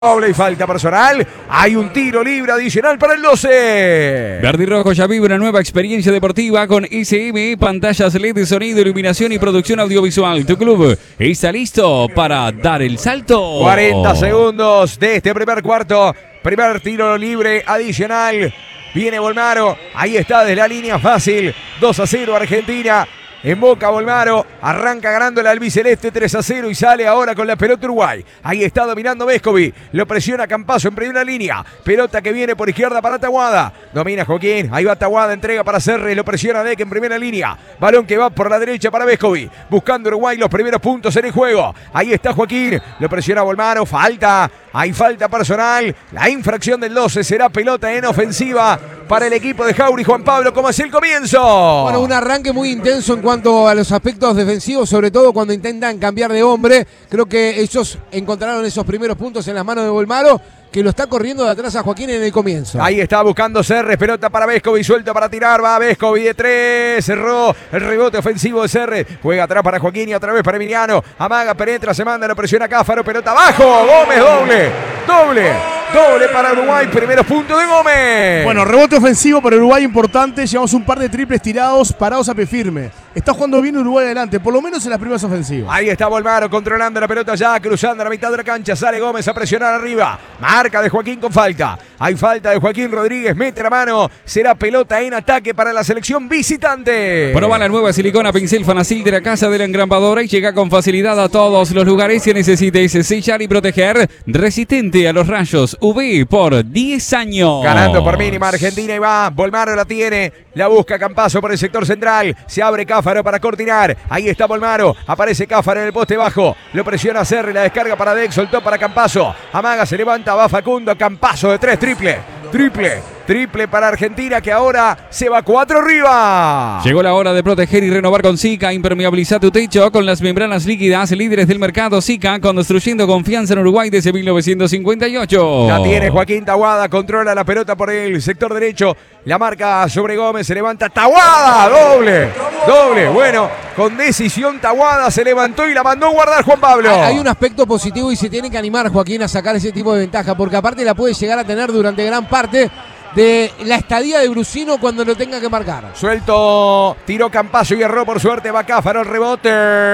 Doble y falta personal. Hay un tiro libre adicional para el 12. Verde y Rojo ya vive una nueva experiencia deportiva con SM, pantallas LED, sonido, iluminación y producción audiovisual. Tu club está listo para dar el salto. 40 segundos de este primer cuarto. Primer tiro libre adicional. Viene Bolmaro. Ahí está desde la línea fácil. 2-0 Argentina. En Boca Bolmaro, arranca ganando el albiceleste 3-0 y sale ahora con la pelota Uruguay. Ahí está dominando Vescovi, lo presiona Campazzo en primera línea. Pelota que viene por izquierda para Taguada. Domina Joaquín, ahí va Taguada, entrega para Serre, lo presiona Deck en primera línea. Balón que va por la derecha para Vescovi, buscando Uruguay los primeros puntos en el juego. Ahí está Joaquín, lo presiona Bolmaro, falta, hay falta personal. La infracción del 12 será pelota en ofensiva para el equipo de Jauri. Juan Pablo, ¿cómo es el comienzo? Bueno, un arranque muy intenso en cuanto a los aspectos defensivos, sobre todo cuando intentan cambiar de hombre. Creo que ellos encontraron esos primeros puntos en las manos de Bolmaro, que lo está corriendo de atrás a Joaquín en el comienzo. Ahí está buscando Serre, pelota para Vescovi, suelto para tirar, va Vescovi de 3, cerró el rebote ofensivo de Serre, juega atrás para Joaquín y otra vez para Emiliano, amaga, penetra, se manda, lo presiona Cáfaro, pelota abajo, Gómez, doble para Uruguay, primeros puntos de Gómez. Bueno, rebote ofensivo para Uruguay importante, llevamos un par de triples tirados, parados a pie firme. Está jugando bien Uruguay adelante, por lo menos en las primeras ofensivas. Ahí está Bolmaro controlando la pelota ya, cruzando la mitad de la cancha, sale Gómez a presionar arriba, marca de Joaquín con falta. Hay falta de Joaquín Rodríguez, mete la mano, será pelota en ataque para la selección visitante. Proba la nueva silicona pincel Fanacil de la Casa de la Engrambadora y llega con facilidad a todos los lugares que necesites sellar y proteger. Resistente a los rayos UV por 10 años. Ganando por mínima Argentina y va, Bolmaro la tiene, la busca Campazzo por el sector central, se abre Cáfaro para cortinar, ahí está Bolmaro, aparece Cáfaro en el poste bajo, lo presiona Serre, la descarga para Deck, soltó para Campazzo, amaga, se levanta, va Facundo, Campazzo de 3, triple para Argentina que ahora se va 4 arriba. Llegó la hora de proteger y renovar con Sika. Impermeabiliza tu techo con las membranas líquidas, líderes del mercado. Sika, construyendo confianza en Uruguay desde 1958. La tiene Joaquín Taguada, controla la pelota por el sector derecho, la marca sobre Gómez, se levanta Taguada, doble, bueno, con decisión Taguada se levantó y la mandó a guardar Juan Pablo. Hay un aspecto positivo y se tiene que animar Joaquín a sacar ese tipo de ventaja, porque aparte la puede llegar a tener durante gran parte de la estadía de Brusino cuando lo tenga que marcar. Suelto, tiró Campazzo y erró, por suerte va Cáfaro, el rebote,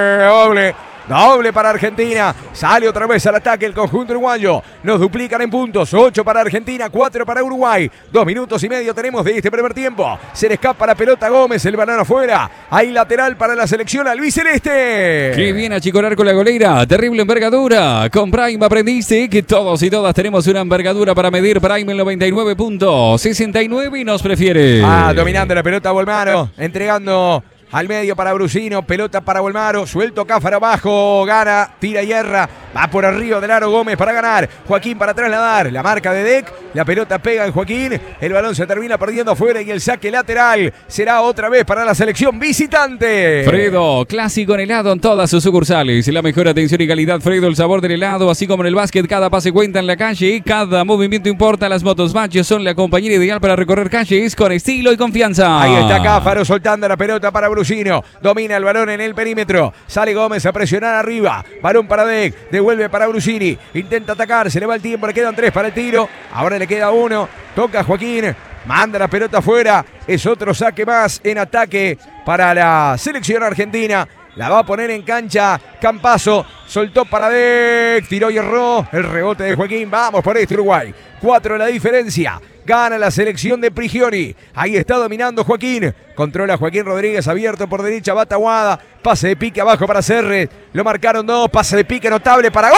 doble para Argentina, sale otra vez al ataque el conjunto uruguayo, nos duplican en puntos, 8 para Argentina, 4 para Uruguay, 2 minutos y medio tenemos de este primer tiempo, se le escapa la pelota a Gómez, el balón afuera, hay lateral para la selección albiceleste. Qué bien achicorar con la golera, terrible envergadura, con Prime aprendiste que todos y todas tenemos una envergadura para medir. Prime el 99.69 y nos prefiere. Dominando la pelota Bolmaro, entregando al medio para Brusino, pelota para Bolmaro, suelto Cáfaro abajo, gana, tira y erra, va por arriba del aro Gómez para ganar, Joaquín para trasladar, la marca de Deck, la pelota pega en Joaquín, el balón se termina perdiendo afuera y el saque lateral será otra vez para la selección visitante. Fredo, clásico en helado en todas sus sucursales, la mejor atención y calidad. Fredo, el sabor del helado, así como en el básquet, cada pase cuenta en la calle, cada movimiento importa. Las motos Macho son la compañera ideal para recorrer calles con estilo y confianza. Ahí está Cáfaro soltando la pelota para Brusino, domina el balón en el perímetro, sale Gómez a presionar arriba, balón para Deck, devuelve para Brusini, intenta atacar, se le va el tiempo, le quedan 3 para el tiro, ahora le queda 1, toca Joaquín, manda la pelota afuera, es otro saque más en ataque para la selección argentina. La va a poner en cancha Campazzo, soltó para Deck, tiró y erró, el rebote de Joaquín, vamos por este Uruguay, 4 la diferencia. Gana la selección de Prigioni. Ahí está dominando Joaquín. Controla Joaquín Rodríguez, abierto por derecha, va Taguada. Pase de pique abajo para Serre. Lo marcaron 2. Pase de pique notable para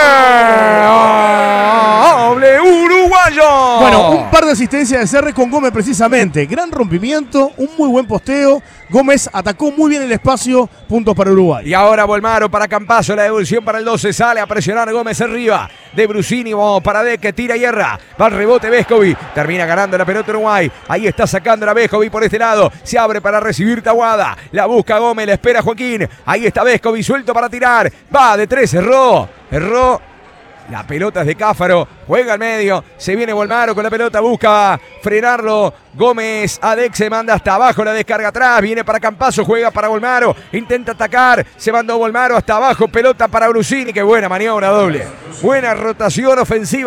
Gómez. ¡Doble uruguayo! Bueno, un par de asistencias de Serre con Gómez precisamente. Gran rompimiento, un muy buen posteo. Gómez atacó muy bien el espacio, puntos para Uruguay. Y ahora Bolmaro para Campazzo, la devolución para el 12. Sale a presionar Gómez arriba. De Brusini, para Deck, que tira y erra. Va al rebote Vescovi. Termina ganando la pelota Uruguay. Ahí está sacando la Vescovi por este lado. Se abre para recibir Taguada. La busca Gómez, la espera Joaquín. Ahí está Vescovi, suelto para tirar. Va de 3, erró. La pelota es de Cáfaro, juega al medio, se viene Volmaro con la pelota, busca frenarlo. Gómez Adex se manda hasta abajo, la descarga atrás, viene para Campazzo, juega para Volmaro, intenta atacar, se mandó Volmaro hasta abajo, pelota para Brusini, qué buena maniobra doble. Buena rotación ofensiva.